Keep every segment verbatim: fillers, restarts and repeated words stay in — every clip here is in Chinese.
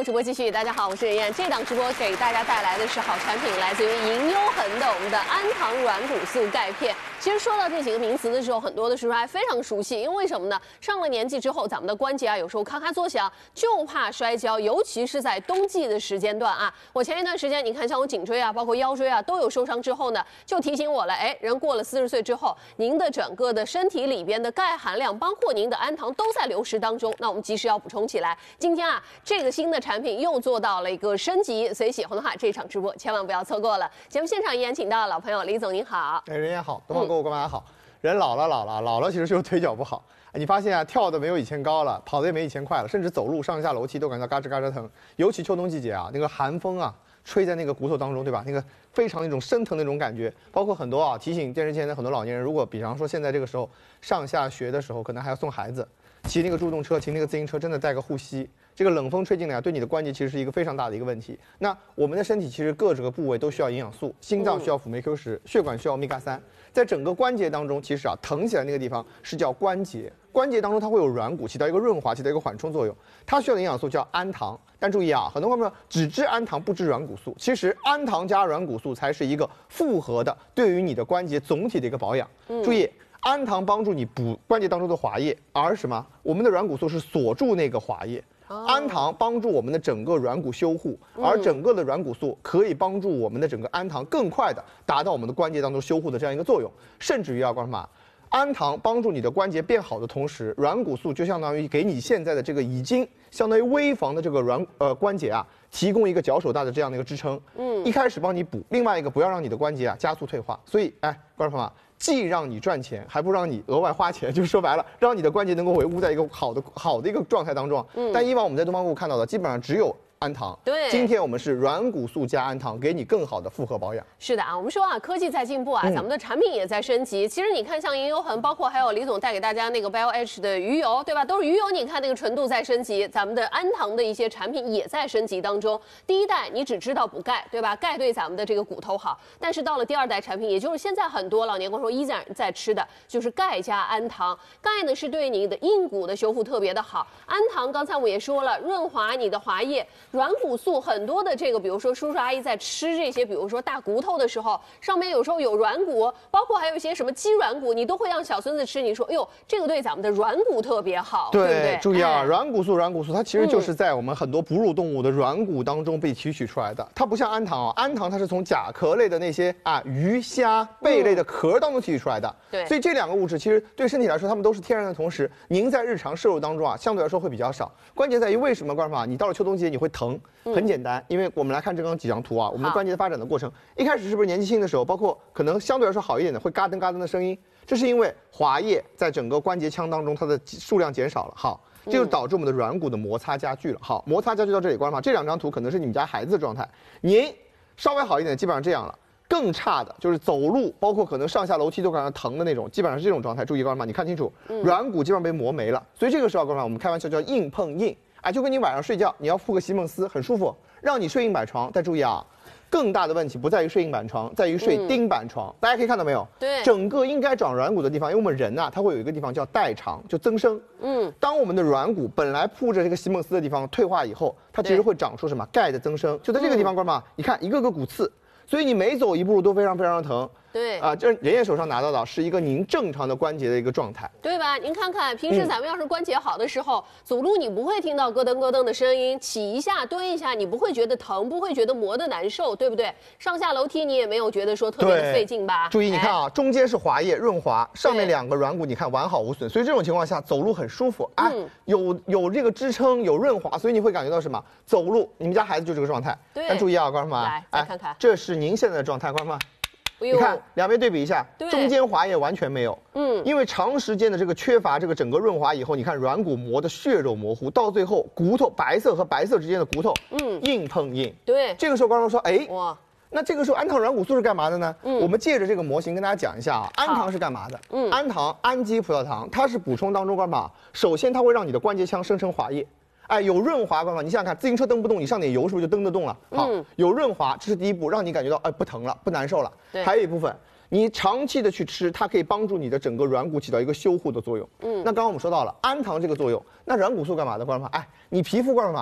直播继续，大家好，我是任燕。这档直播给大家带来的是好产品，来自于银优恒的我们的安糖软骨素钙片。其实说到这几个名词的时候，很多的叔叔还非常熟悉，因为什么呢？上了年纪之后，咱们的关节啊，有时候咔咔作响，就怕摔跤，尤其是在冬季的时间段啊。我前一段时间，你看像我颈椎啊，包括腰椎啊，都有受伤之后呢，就提醒我了，哎，人过了四十岁之后，您的整个的身体里边的钙含量，包括您的氨糖都在流失当中，那我们及时要补充起来。今天啊，这个新的产品又做到了一个升级，所以喜欢的话，这场直播千万不要错过了。节目现场依然请到老朋友李总，您好。 哎，人也好，东方哥，我干嘛好？人老了，老了，老了，其实就是腿脚不好。你发现啊，跳的没有以前高了，跑的也没以前快了，甚至走路上下楼梯都感觉到嘎吱嘎吱疼。尤其秋冬季节啊，那个寒风啊，吹在那个骨头当中，对吧？那个非常那种生疼的那种感觉。包括很多啊，提醒电视前的很多老年人，如果比方说现在这个时候上下学的时候，可能还要送孩子，骑那个助动车，骑那个自行车，真的带个护膝。这个冷风吹进来，对你的关节其实是一个非常大的一个问题。那我们的身体其实各个部位都需要营养素，心脏需要辅酶 Q 十，血管需要欧米伽三。在整个关节当中，其实啊，疼起来那个地方是叫关节。关节当中它会有软骨，起到一个润滑、起到一个缓冲作用。它需要的营养素叫氨糖。但注意啊，很多朋友只知氨糖不知软骨素，其实氨糖加软骨素才是一个复合的，对于你的关节总体的一个保养。嗯、注意。氨糖帮助你补关节当中的滑液，而什么？我们的软骨素是锁住那个滑液。氨糖帮助我们的整个软骨修护，而整个的软骨素可以帮助我们的整个氨糖更快的达到我们的关节当中修护的这样一个作用。甚至于啊，干嘛？氨糖帮助你的关节变好的同时，软骨素就相当于给你现在的这个已经相当于危房的这个软呃关节啊，提供一个脚手大的这样的一个支撑。嗯，一开始帮你补，另外一个不要让你的关节啊加速退化。所以，哎，观众朋友们。既让你赚钱，还不让你额外花钱，就是说白了，让你的关节能够维护在一个好的好的一个状态当中。嗯，但以往我们在东方顾看到的，基本上只有氨糖。对，今天我们是软骨素加氨糖，给你更好的复合保养。 是的啊，我们说啊，科技在进步啊，咱们的产品也在升级。嗯、其实你看，像银优恒，包括还有李总带给大家那个 Bio H 的鱼油，对吧？都是鱼油，你看那个纯度在升级，咱们的氨糖的一些产品也在升级当中。第一代你只知道补钙，对吧？钙对咱们的这个骨头好，但是到了第二代产品，也就是现在很多老年观众依然在吃的，就是钙加氨糖。钙呢是对你的硬骨的修复特别的好，氨糖刚才我也说了，润滑你的滑液，软骨素。很多的这个，比如说叔叔阿姨在吃这些，比如说大骨头的时候，上面有时候有软骨，包括还有一些什么鸡软骨，你都会让小孙子吃。你说，哎呦，这个对咱们的软骨特别好，对, 对不对？ 注意啊，哎、软骨素，软骨素它其实就是在我们很多哺乳动物的软骨当中被提取出来的。它不像氨糖啊，氨糖它是从甲壳类的那些啊鱼虾贝类的壳当中提取出来的。对、嗯，所以这两个物质其实对身体来说，它们都是天然的，同时您在日常摄入当中啊，相对来说会比较少。关键在于为什么？观众朋友，你到了秋冬季节你会疼，很简单。简单，因为我们来看这刚几张图啊，我们的关节的发展的过程，一开始是不是年纪轻的时候，包括可能相对来说好一点的，会嘎噔嘎噔的声音，这是因为滑液在整个关节腔当中它的数量减少了，好，这就导致我们的软骨的摩擦加剧了，好，摩擦加剧到这里，观众朋友，这两张图可能是你们家孩子的状态，您稍微好一点的基本上这样了。更差的就是走路，包括可能上下楼梯都感到疼的那种，基本上是这种状态。注意，观众朋友，你看清楚，软骨基本上被磨没了，所以这个时候，观众朋友，我们开玩笑叫硬碰硬。哎，就跟你晚上睡觉，你要铺个席梦思，很舒服，让你睡硬板床。但注意啊，更大的问题不在于睡硬板床，在于睡钉板床。嗯、大家可以看到没有？对，整个应该长软骨的地方，因为我们人啊，它会有一个地方叫代偿，就增生。嗯，当我们的软骨本来铺着这个席梦思的地方退化以后，它其实会长出什么钙的增生，就在这个地方，观众朋友，你看一个个骨刺，所以你每走一步路都非常非常的疼。对啊，这人家手上拿到的是一个您正常的关节的一个状态， 对吧？您看看，平时咱们要是关节好的时候，嗯、走路你不会听到咯噔咯噔的声音，起一下蹲一下，你不会觉得疼，不会觉得磨得难受，对不对？上下楼梯你也没有觉得说特别的费劲吧？ 注意，你看啊，哎、中间是滑液润滑，上面两个软骨你看完好无损，所以这种情况下走路很舒服，哎，嗯、有有这个支撑，有润滑，所以你会感觉到什么？走路，你们家孩子就这个状态。对，但注意啊，观众们， 来再看看，哎， 这是您现在的状态，观众们。你看两边对比一下，中间滑液完全没有，嗯，因为长时间的这个缺乏这个整个润滑以后，你看软骨磨的血肉模糊，到最后骨头白色和白色之间的骨头，嗯，硬碰硬，对，这个时候观众说，哎，哇，那这个时候氨糖软骨素是干嘛的呢？嗯，我们借着这个模型跟大家讲一下啊，氨糖是干嘛的？嗯，氨糖氨基葡萄糖，它是补充当中干嘛？首先它会让你的关节腔生成滑液。哎，有润滑，观众，你想想看，自行车蹬不动，你上点油是不是就蹬得动了？好，嗯、有润滑，这是第一步，让你感觉到哎不疼了，不难受了。对，还有一部分，你长期的去吃，它可以帮助你的整个软骨起到一个修护的作用。嗯，那刚刚我们说到了氨糖这个作用，那软骨素干嘛的？观众朋友，哎，你皮肤干嘛？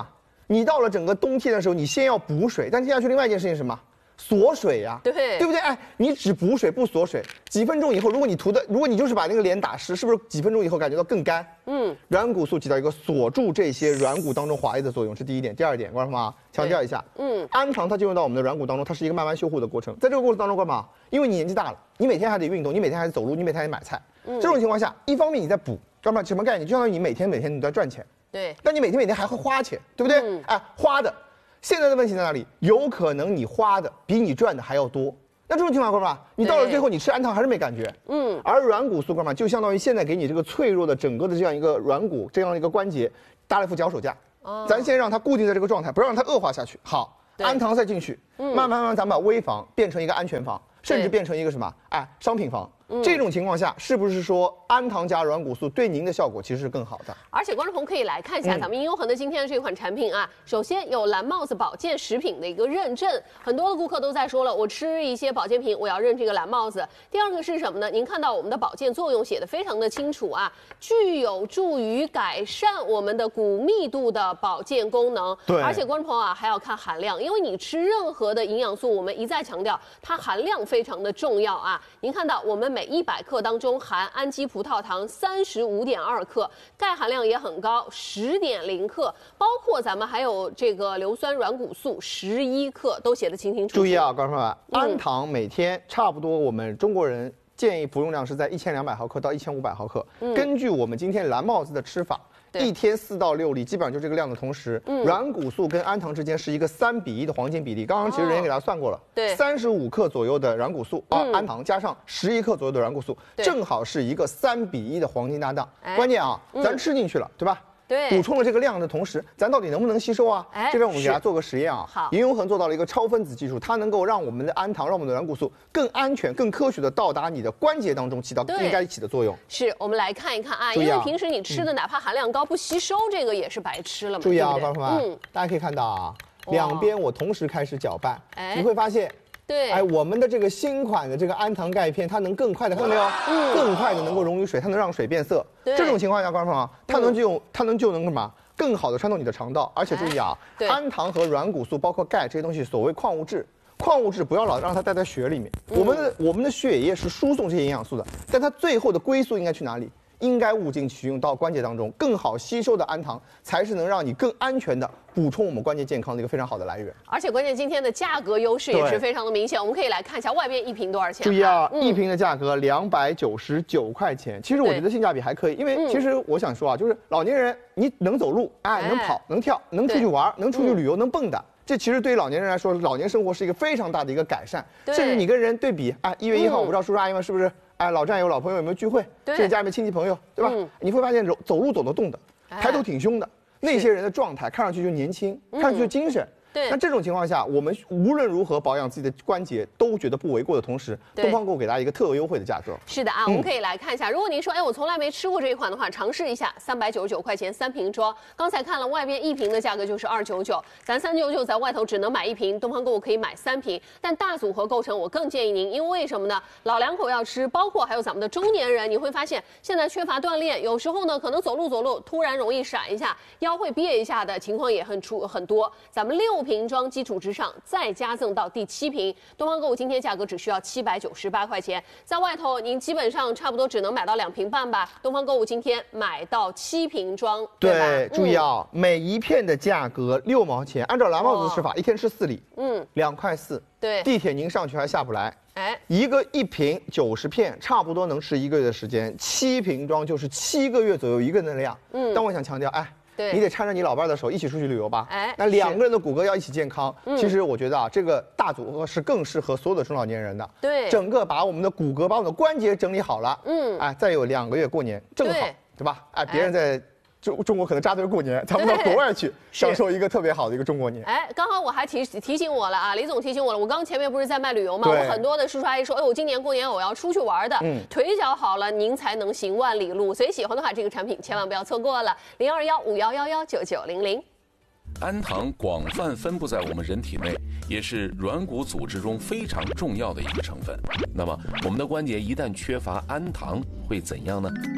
你到了整个冬天的时候，你先要补水，但接下去另外一件事情是什么？锁水呀、啊， 对对不对？哎，你只补水不锁水，几分钟以后，如果你涂的，如果你就是把那个脸打湿，是不是几分钟以后感觉到更干？嗯，软骨素起到一个锁住这些软骨当中滑液的作用，是第一点。第二点，观众朋友们强调一下，嗯，氨糖它进入到我们的软骨当中，它是一个慢慢修护的过程。在这个过程当中，干嘛？因为你年纪大了，你每天还得运动，你每天还得走路，你每天还得买菜。嗯，这种情况下，一方面你在补，干嘛？什么概念？就相当于你每天每天你都在赚钱。 对， 但你每天每天还会花钱，对不对？嗯、哎，花的。现在的问题在哪里？有可能你花的比你赚的还要多。那这种情况，干嘛？你到了最后，你吃氨糖还是没感觉。嗯。而软骨素干嘛？就相当于现在给你这个脆弱的整个的这样一个软骨这样一个关节搭了一副脚手架。哦。咱先让它固定在这个状态，不让它恶化下去。好，氨糖再进去，嗯、慢慢慢慢咱们把危房变成一个安全房，甚至变成一个什么？哎，商品房。嗯、这种情况下，是不是说氨糖加软骨素对您的效果其实是更好的？ 而且观众朋友可以来看一下咱们银优恒的今天的这款产品啊，首先有蓝帽子保健食品的一个认证，很多的顾客都在说了，我吃一些保健品，我要认这个蓝帽子。第二个是什么呢？您看到我们的保健作用写的非常的清楚啊，具有助于改善我们的骨密度的保健功能。 对， 而且观众朋友啊还要看含量，因为你吃任何的营养素，我们一再强调它含量非常的重要啊。您看到我们每一百克当中中含氨基葡萄糖三十五点二克，钙含量也很高，十点零克，包括咱们还有这个硫酸软骨素十一克，都写得清清楚楚。 注意啊，观众朋友们，氨糖每天差不多我们中国人建议服用量是在一千两百毫克到一千五百毫克。嗯、根据我们今天蓝帽子的吃法。一天四到六粒，基本上就这个量的同时，嗯、软骨素跟氨糖之间是一个三比一的黄金比例。刚刚其实人也给大家算过了， 对， 三十五克左右的软骨素啊，嗯、氨糖加上十一克左右的软骨素，正好是一个三比一的黄金搭档。哎、关键啊，咱吃进去了，嗯、对吧？ 对， 补充了这个量的同时，咱到底能不能吸收啊？哎，这边我们给大家做个实验啊。 好， 银永恒做到了一个超分子技术，它能够让我们的氨糖、让我们的软骨素更安全、更科学的到达你的关节当中，起到应该起的作用。 是，我们来看一看啊，因为平时你吃的哪怕含量高不吸收，这个也是白吃了嘛。 注意啊，观众朋友们，大家可以看到啊，两边我同时开始搅拌，你会发现。 对， 哎，我们的这个新款的这个氨糖钙片，它能更快的，看到没有？嗯，更快的能够溶于水，它能让水变色。这种情况下，观众朋友，它能就用，它能就能干嘛？更好的穿透你的肠道。而且注意啊，氨糖和软骨素，包括钙这些东西，所谓矿物质，矿物质不要老让它待在血里面。我们的我们的血液是输送这些营养素的，但它最后的归宿应该去哪里？应该物尽其用到关节当中，更好吸收的氨糖才是能让你更安全的补充我们关节健康的一个非常好的来源。 而且关键今天的价格优势也是非常的明显，我们可以来看一下外边一瓶多少钱。 注意啊，嗯、一瓶的价格两百九十九块钱，其实我觉得性价比还可以，因为其实我想说啊，就是老年人你能走路，哎，能跑，能跳，能出去玩，能出去旅游，能蹦跶。这其实对于老年人来说，老年生活是一个非常大的一个改善。甚至你跟人对比，哎，一月一号，我不知道叔叔阿姨们是不是？哎，老战友、老朋友有没有聚会？甚至家里面亲戚朋友，对吧？嗯、你会发现走走路走得动的，抬头挺胸的，那些人的状态看上去就年轻，看上去就精神。 对， 那这种情况下，我们无论如何保养自己的关节都觉得不为过的同时，东方购给大家一个特优惠的价格。 是的啊，嗯、我们可以来看一下，如果您说，哎，我从来没吃过这一款的话，尝试一下，三百九十九块钱三瓶装。刚才看了外边一瓶的价格就是二九九，咱三九九在外头只能买一瓶，东方购可以买三瓶，但大组合构成我更建议您，因为为什么呢？老两口要吃，包括还有咱们的中年人，你会发现现在缺乏锻炼，有时候呢可能走路走路突然容易闪一下，腰会憋一下的情况也很出很多。咱们六瓶装基础之上再加赠到第七瓶，东方购物今天价格只需要七百九十八块钱，在外头您基本上差不多只能买到两瓶半吧，东方购物今天买到七瓶装，对吧？ 对，注意啊，嗯、每一片的价格六毛钱，按照蓝帽子的吃法，哦、一天吃四粒，嗯，两块四， 对， 地铁您上去还下不来。 哎， 一个一瓶九十片，差不多能吃一个月的时间，七瓶装就是七个月左右一个人的量。嗯，但我想强调，哎。 对， 你得搀着你老伴的手一起出去旅游吧。 哎， 那两个人的骨骼要一起健康。嗯、其实我觉得啊，这个大组合是更适合所有的中老年人的。 对， 整个把我们的骨骼、把我们的关节整理好了。嗯，哎，再有两个月过年，正好，对, 对吧？哎，别人在。中中国可能扎堆过年，咱们到国外去享受一个特别好的一个中国年。 哎，刚好我还提提醒我了啊，李总提醒我了。我刚前面不是在卖旅游吗？我很多的叔叔阿姨说，哎，我今年过年我要出去玩的，嗯，腿脚好了，您才能行万里路。所以喜欢的话，这个产品千万不要错过了。零二幺五幺幺幺九九零零。 氨糖广泛分布在我们人体内，也是软骨组织中非常重要的一个成分。那么，我们的关节一旦缺乏氨糖，会怎样呢？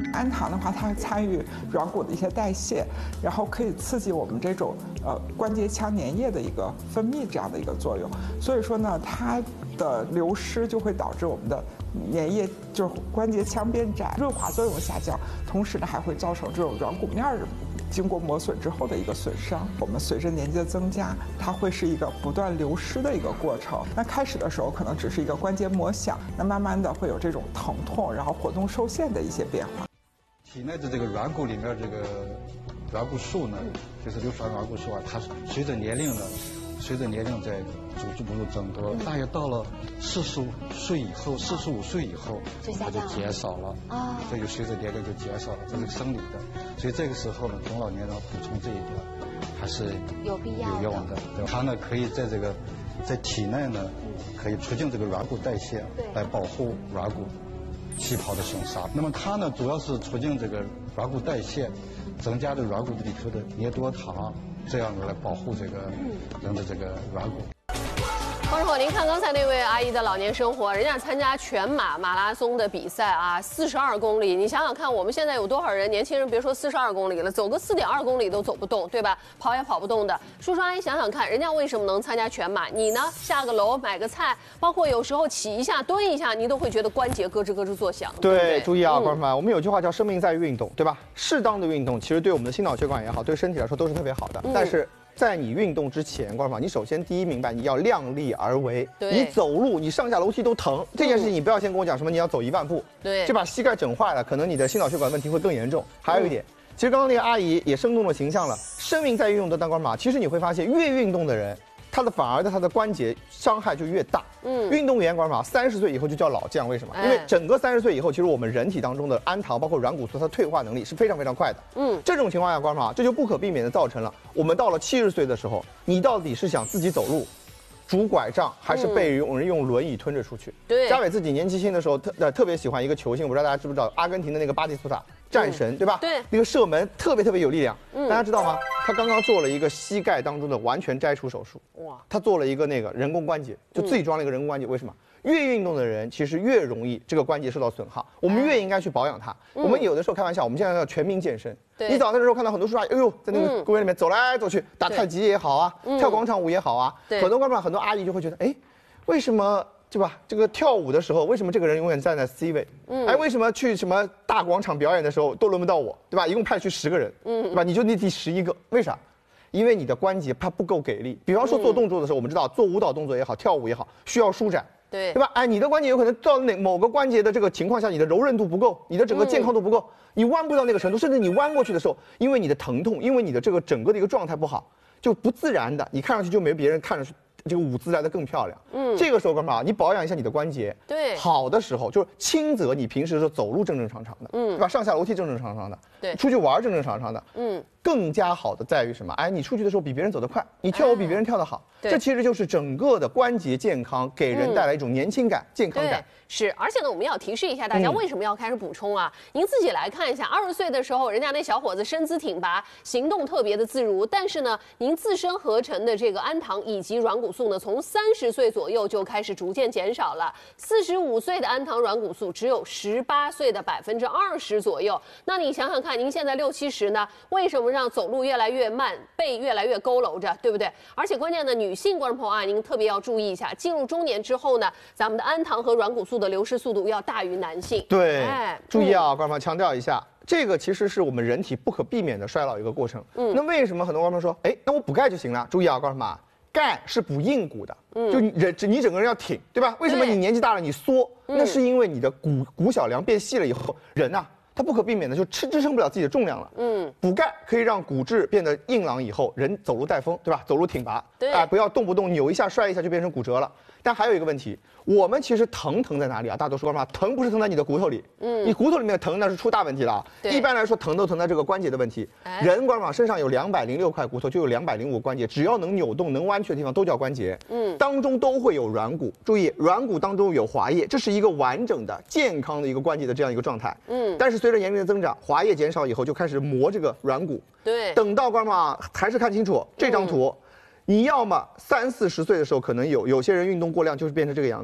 氨糖的话，它会参与软骨的一些代谢，然后可以刺激我们这种呃关节腔粘液的一个分泌这样的一个作用。所以说呢，它的流失就会导致我们的粘液就是关节腔变窄，润滑作用下降，同时呢还会造成这种软骨面儿经过磨损之后的一个损伤。我们随着年纪的增加，它会是一个不断流失的一个过程。那开始的时候可能只是一个关节膜响，那慢慢的会有这种疼痛，然后活动受限的一些变化。 体内的这个软骨里面这个软骨素呢，就是硫酸软骨素啊，它随着年龄呢，随着年龄在逐逐步增多，大约到了四十五岁以后，四十五岁以后，它就减少了啊，这就随着年龄就减少了，这是生理的。所以这个时候呢，中老年人补充这一点还是有必要有用的。它呢可以在这个在体内呢，可以促进这个软骨代谢，来保护软骨细胞的损伤。那么它呢，主要是促进这个软骨代谢，增加这软骨里头的黏多糖，这样子来保护这个人的这个软骨。 观众朋友，您看刚才那位阿姨的老年生活，人家参加全马马拉松的比赛啊，四十二公里。你想想看，我们现在有多少人？年轻人别说四十二公里了，走个四点二公里都走不动，对吧？跑也跑不动的。叔叔阿姨想想看，人家为什么能参加全马？你呢？下个楼买个菜，包括有时候起一下、蹲一下，你都会觉得关节咯吱咯吱作响。 对， 对对注意啊，观众朋友们，我们有句话叫“生命在于运动”，对吧？适当的运动其实对我们的心脑血管也好，对身体来说都是特别好的。 嗯、 但是在你运动之前，观众朋友，你首先第一明白你要量力而为。你走路，你上下楼梯都疼，这件事情你不要先跟我讲什么你要走一万步， 对， 这把膝盖整坏了，可能你的心脑血管问题会更严重。还有一点，嗯、其实刚刚那个阿姨也生动的形象了，生命在于运动的当官马。其实你会发现，越运动的人，他的反而的他的关节伤害就越大。嗯，运动员官马三十岁以后就叫老将，为什么？因为整个三十岁以后，其实我们人体当中的氨糖包括软骨素，它退化能力是非常非常快的。嗯，这种情况下，官马这就不可避免的造成了我们到了七十岁的时候，你到底是想自己走路，拄拐杖，还是被有人用轮椅推着出去？ 对， 嘉伟自己年纪轻的时候特呃特别喜欢一个球星，我不知道大家知不知道，阿根廷的那个巴蒂斯塔。战神、嗯、对吧？ 对， 那个射门特别特别有力量。嗯，大家知道吗？他刚刚做了一个膝盖当中的完全摘除手术。哇，他做了一个那个人工关节，就自己装了一个人工关节。嗯、为什么？越运动的人其实越容易这个关节受到损耗，我们越应该去保养它。嗯、我们有的时候开玩笑，我们现在要全民健身。对，你早上的时候看到很多叔叔阿姨，哎呦，在那个公园里面走来走去，打太极也好啊，跳广场舞也好啊，很多观众很多阿姨就会觉得，哎，为什么？对吧？这个跳舞的时候，为什么这个人永远站在 C 位？嗯，哎，为什么去什么大广场表演的时候都轮不到我？对吧？一共派去十个人，嗯，对吧？你就那第十一个，为啥？因为你的关节它不够给力。比方说做动作的时候，我们知道做舞蹈动作也好，跳舞也好，需要舒展， 对， 对吧？哎，你的关节有可能到哪某个关节的这个情况下，你的柔韧度不够，你的整个健康度不够，你弯不到那个程度，甚至你弯过去的时候，因为你的疼痛，因为你的这个整个的一个状态不好，就不自然的，你看上去就没别人看上去。这个舞姿来得更漂亮。嗯，这个时候干嘛？你保养一下你的关节。 对， 好的时候就是轻则你平时的时候走路正正常常的，嗯，对吧？上下楼梯正正常常的， 对， 出去玩正正常常的，嗯。更加好的在于什么？哎，你出去的时候比别人走得快，你跳舞比别人跳得好，这其实就是整个的关节健康给人带来一种年轻感、健康感。 是，而且呢，我们要提示一下大家，为什么要开始补充啊？您自己来看一下，二十岁的时候，人家那小伙子身姿挺拔，行动特别的自如，但是呢，您自身合成的这个氨糖以及软骨素呢，从三十岁左右就开始逐渐减少了。四十五岁的氨糖软骨素只有十八岁的百分之二十左右。那你想想看，您现在六七十呢，为什么让走路越来越慢，背越来越佝偻着，对不对？而且关键的女性观众朋友啊，您特别要注意一下，进入中年之后呢，咱们的氨糖和软骨素的流失速度要大于男性。 对，哎，注意啊，观众朋友强调一下，这个其实是我们人体不可避免的衰老一个过程。嗯，那为什么很多观众说，哎，那我补钙就行了？注意啊，观众们，钙是补硬骨的，嗯，就你人你整个人要挺，对吧？为什么你年纪大了你缩？那是因为你的骨骨小梁变细了以后，人呐、啊。它不可避免的就支支撑不了自己的重量了。嗯，补钙可以让骨质变得硬朗，以后人走路带风，对吧？走路挺拔，对，哎、呃，不要动不动扭一下摔一下就变成骨折了。但还有一个问题，我们其实疼疼在哪里啊？大多数观众疼不是疼在你的骨头里，嗯，你骨头里面的疼那是出大问题了。一般来说，疼都疼在这个关节的问题。哎、人观众身上有两百零六块骨头，就有两百零五关节，只要能扭动、能弯曲的地方都叫关节。嗯，当中都会有软骨，注意软骨当中有滑液，这是一个完整的、健康的一个关节的这样一个状态。嗯，但是随着年龄的增长，滑液减少以后，就开始磨这个软骨。对，等到观众还是看清楚这张图。嗯，你要么三四十岁的时候可能有有些人运动过量就是变成这个样子，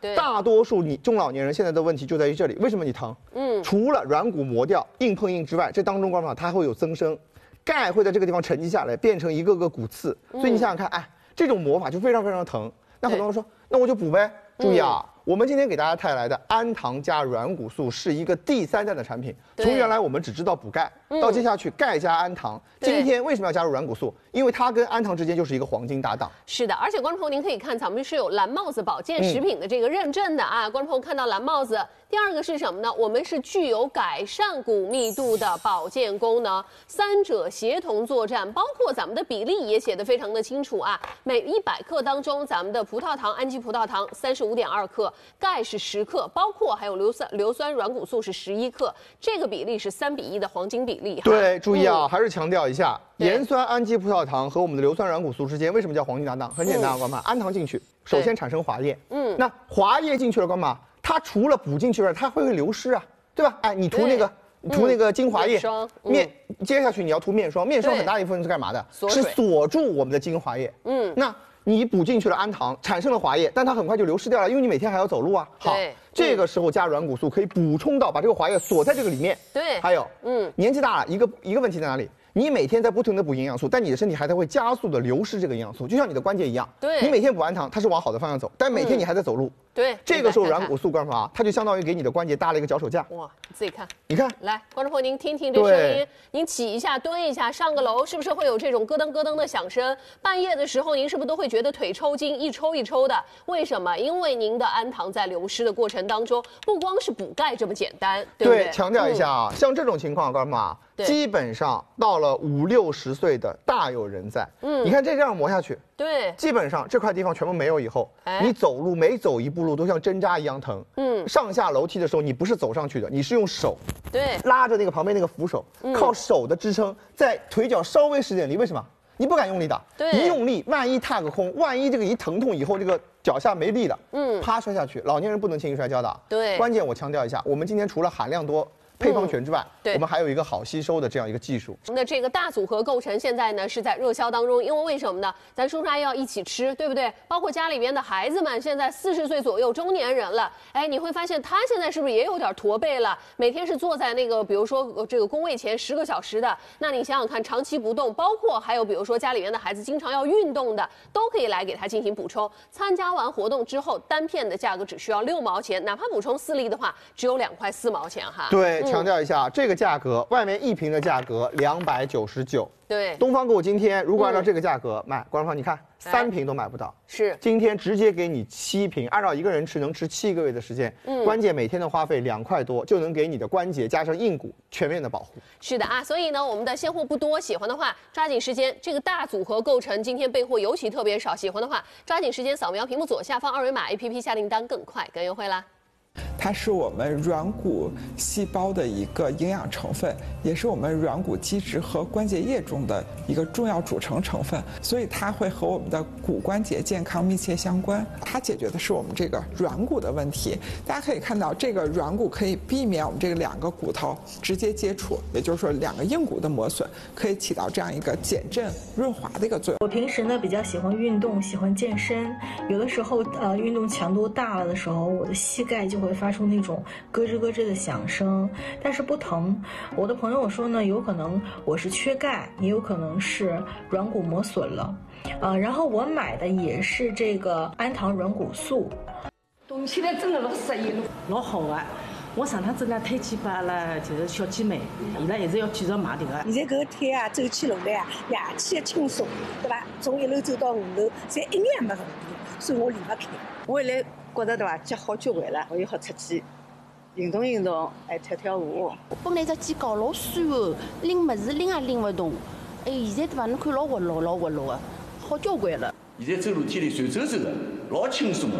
对， 大多数你中老年人现在的问题就在于这里，为什么你疼？嗯，除了软骨磨掉、硬碰硬之外，这当中光法它会有增生，钙会在这个地方沉积下来，变成一个个骨刺。所以你想想看，哎，这种磨法就非常非常疼。那很多人说，那我就补呗。注意啊。我们今天给大家带来的氨糖加软骨素是一个第三代的产品。从原来我们只知道补钙，到接下去钙加氨糖。今天为什么要加入软骨素？因为它跟氨糖之间就是一个黄金搭档。 是的，而且观众朋友您可以看，咱们是有蓝帽子保健食品的这个认证的啊。观众朋友看到蓝帽子，第二个是什么呢？我们是具有改善骨密度的保健功能，三者协同作战，包括咱们的比例也写得非常的清楚啊。每一百克当中，咱们的葡萄糖、氨基葡萄糖三十五点二克。钙是十克，包括还有硫酸硫酸软骨素是十一克，这个比例是三比一的黄金比例。 对，注意啊，嗯、还是强调一下，盐酸氨基葡萄糖和我们的硫酸软骨素之间为什么叫黄金搭档？很简单啊，光妈，氨糖进去，首先产生滑液，嗯，那滑液进去了，光妈，它除了补进去外，它会流失啊，对吧？哎，你涂那个。涂那个精华液， 嗯、 面接下去你要涂面霜，面霜很大一部分是干嘛的？是锁住我们的精华液。嗯，那你补进去了氨糖，产生了滑液，但它很快就流失掉了，因为你每天还要走路啊。好，这个时候加软骨素可以补充到，把这个滑液锁在这个里面。 对， 还有，嗯，年纪大了，一个一个问题在哪里？你每天在不停的补营养素，但你的身体还在会加速的流失这个营养素，就像你的关节一样。 对， 你每天补氨糖，它是往好的方向走，但每天你还在走路。 嗯、对， 这个时候软骨素干嘛？它就相当于给你的关节搭了一个脚手架。 哇，你自己看， 你看， 来，观众朋友您听听这声音，您起一下、蹲一下、上个楼，是不是会有这种咯噔咯噔的响声？半夜的时候，您是不是都会觉得腿抽筋，一抽一抽的？为什么？因为您的氨糖在流失的过程当中，不光是补钙这么简单，对不对？ 对，强调一下啊，嗯、像这种情况干嘛？基本上到了五六十岁的大有人在。嗯，你看这样磨下去， 对， 基本上这块地方全部没有以后，哎、你走路每走一步路都像针扎一样疼。嗯，上下楼梯的时候你不是走上去的，你是用手， 对， 拉着那个旁边那个扶手，嗯、靠手的支撑，在腿脚稍微使点力。为什么？你不敢用力的， 对， 一用力，万一踏个空，万一这个一疼痛以后，这个脚下没力了，嗯，啪摔下去。老年人不能轻易摔跤的。 对， 关键我强调一下，我们今天除了含量多。配方全之外，嗯、我们还有一个好吸收的这样一个技术。 那这个大组合构成现在呢是在热销当中，因为为什么呢？咱叔叔阿姨要一起吃，对不对？包括家里边的孩子们，现在四十岁左右中年人了，哎，你会发现他现在是不是也有点驼背了？每天是坐在那个，比如说这个工位前十个小时的，那你想想看，长期不动，包括还有比如说家里边的孩子经常要运动的，都可以来给他进行补充。参加完活动之后，单片的价格只需要六毛钱，哪怕补充四粒的话，只有两块四毛钱哈。 对，嗯、强调一下这个。价格外面一瓶的价格两百九十九， 对， 东方给我今天如果按照这个价格卖，观众朋友你看三瓶都买不到， 是今天直接给你七瓶，按照一个人吃能吃七个月的时间，嗯，关键每天的花费两块多就能给你的关节加上硬骨全面的保护。 是的啊，所以呢，我们的现货不多，喜欢的话抓紧时间，这个大组合构成今天备货尤其特别少，喜欢的话抓紧时间扫描屏幕左下方二维码 A P P 下订单更快更优惠啦。 它是我们软骨细胞的一个营养成分，也是我们软骨基质和关节液中的一个重要组成成分，所以它会和我们的骨关节健康密切相关。它解决的是我们这个软骨的问题。大家可以看到，这个软骨可以避免我们这个两个骨头直接接触，也就是说两个硬骨的磨损，可以起到这样一个减震润滑的一个作用。 我平时呢比较喜欢运动，喜欢健身，有的时候呃运动强度大了的时候，我的膝盖就会发出那种咯吱咯吱的响声，但是不疼。我的朋友说呢，有可能我是缺钙，也有可能是软骨磨损了，呃，然后我买的也是这个氨糖软骨素。 动起来真的老适意了，老好啊！我上趟子呢推荐把了，就是小姐妹，伊拉一直要继续买这个。 现在搿个腿啊，走起路来啊，夜气轻松，对吧？从一楼走到五楼，侪一眼没问题，所以我离不开。 我现在觉得对吧，脚好交关了，我又好出去运动运动，哎，跳跳舞。 本来只肩高老酸哦，拎物事拎也拎不动，哎，现在对吧？侬看老活络老活络的，好交关了。 现在走楼梯里随走走的，老轻松的。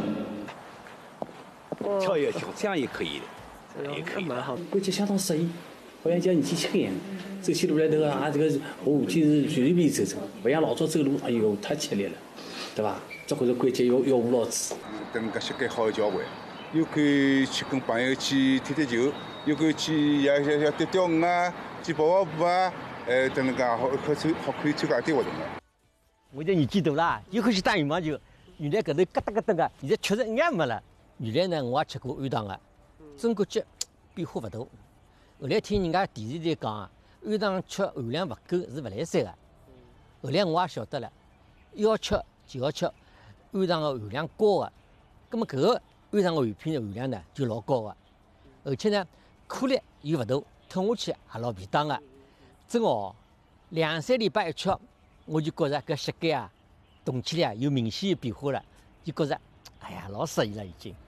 跳一跳，这样也可以的，也可以。 蛮好，关节相当适应，好像叫年纪轻一样。走起路来头啊，这个下楼梯是随随便走走，不像老早走路，哎呦太吃力了，对吧？这会儿关节要要五老子。 等个膝盖好交关，又可以去跟朋友去踢踢球，又可以去也也也钓钓鱼啊，去跑跑步啊，呃，等那个好可参好可以参加一点活动了。 我这年纪大了，又可以去打羽毛球，原来搿头咯噔咯噔个，现在确实一眼没了。 原来呢我也吃过氨糖的，真感觉变化勿大。后来听人家电视台讲啊，氨糖吃含量勿够是勿来三个。后来我也晓得了，要吃就要吃氨糖的含量高的，葛么搿个氨糖的含片的含量呢就老高的，而且呢颗粒又勿大，吞下去也老便当的。真哦，两三礼拜一吃，我就觉着搿膝盖啊动起来啊有明显的变化了，就觉着哎呀老适意了已经。